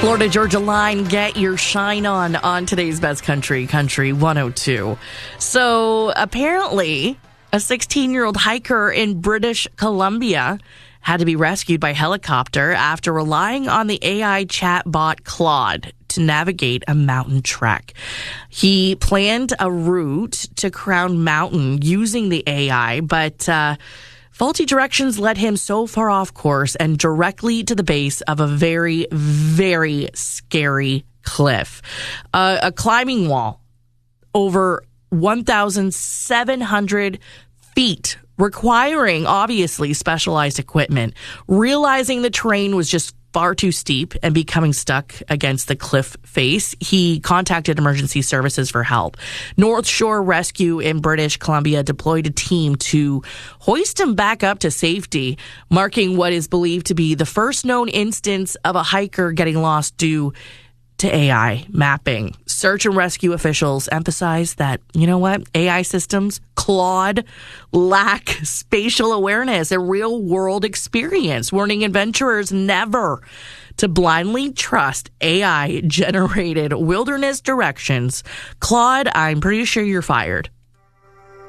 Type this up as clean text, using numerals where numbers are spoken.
Florida Georgia Line, get your shine on today's Best Country 102. So apparently a 16-year-old hiker in British Columbia had to be rescued by helicopter after relying on the AI chatbot Claude to navigate a mountain trek. He planned a route to Crown Mountain using the AI, but faulty directions led him so far off course and directly to the base of a very, very scary cliff. A climbing wall over 1,700 feet, requiring, obviously, specialized equipment. Realizing the terrain was just far too steep and becoming stuck against the cliff face, he contacted emergency services for help. North Shore Rescue in British Columbia deployed a team to hoist him back up to safety, marking what is believed to be the first known instance of a hiker getting lost due to AI mapping. Search and rescue officials emphasize that, you know what, AI systems, Claude, lack spatial awareness and real-world experience, warning adventurers never to blindly trust AI-generated wilderness directions. Claude, I'm pretty sure you're fired.